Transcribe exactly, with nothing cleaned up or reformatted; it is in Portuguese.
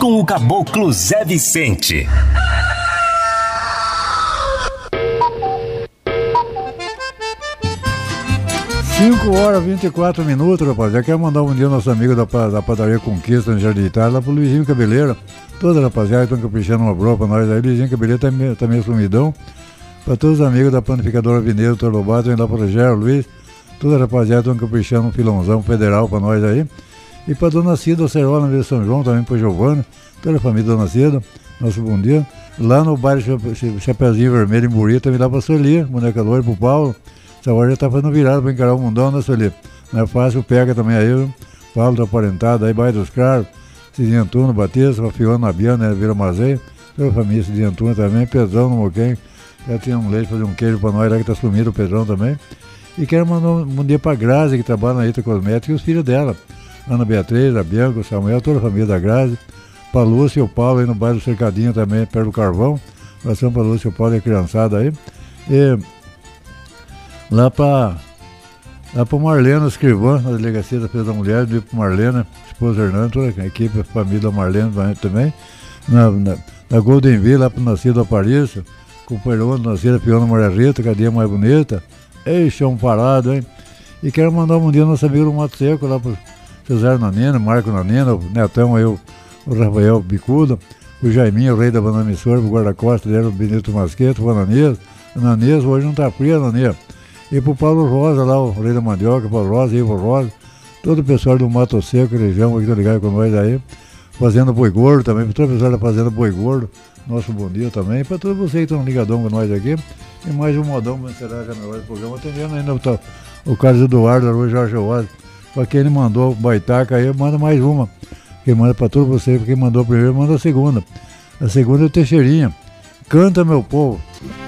com o Caboclo Zé Vicente. cinco horas e vinte e quatro minutos, rapaz. Já quero mandar um dia nosso amigo da, da padaria Conquista, no Jardim Itália, lá pro Luizinho Cabeleira. Toda a rapaziada estão caprichando uma broa pra nós aí. Luizinho Cabeleira tá meio, tá meio sumidão. Pra todos os amigos da panificadora Vineiro, Torlobato, vem lá pro Rogério, Luiz. Toda a rapaziada estão caprichando um filãozão federal pra nós aí. E pra Dona Cida, Cerola, na Vila São João, também pro Giovana. Toda a família Dona Cida, nosso bom dia. Lá no bairro Chapeuzinho Vermelho, em Burita, também lá pra Solia, boneca loira, pro Paulo. Essa hora já tá fazendo virada pra encarar o mundão, né, Solia? Não é fácil, pega também aí, viu? Paulo tá aparentado, aí Bairro dos Caros, Cidinho Antuna, Batista, Fiona, Biana, né, Vila Mazeia, toda a família Cidinho Antuna também, Pedrão no Moquém, já tinha um leite, fazer um queijo pra nós lá que tá sumido, o Pedrão também. E quero mandar um dia pra Grazi, que trabalha na Ita Cosmética, e os filhos dela, Ana Beatriz, a Bianca, o Samuel, toda a família da Grazi, pra Lúcia e o Paulo aí no bairro do Cercadinho também, perto do Carvão, oração pra Lúcia e o Paulo e a criançada aí. E lá pra, lá pra Marlena Escrivã, na Delegacia da Defesa da Mulher, do pro Marlena, esposa Hernando, toda a equipe, a família da Marlena também, na, na, na Golden Villa, lá pro Nascido Aparício, companheiro do Nascido, a Fiona Maria Rita, cadê a mais bonita? Ei, chão parado, hein? E quero mandar um dia ao nosso amigo do Mato Seco, lá pro Cesar Nanina, Marco Nanina, o Netão aí, o, o Rafael Bicudo, o Jaiminho, o rei da banana emissora, o guarda-costas dele, o Benito Masqueto, o Ananias, Ananias, hoje não tá frio, Ananias. E pro Paulo Rosa lá, o rei da mandioca, Paulo Rosa, Ivo Rosa, todo o pessoal do Mato Seco, região, que tá ligado com nós aí, Fazenda Boi Gordo também, para todo o pessoal da Fazenda Boi Gordo, nosso bom dia também, e para todos vocês que estão ligadão com nós aqui, e mais um modão para encerrar já no programa, atendendo ainda o, o Carlos Eduardo, o Jorge Rosa, para quem ele mandou o Baitaca aí, manda mais uma, quem manda para todos vocês, quem mandou a primeira, manda a segunda, a segunda é o Teixeirinha, Canta Meu Povo.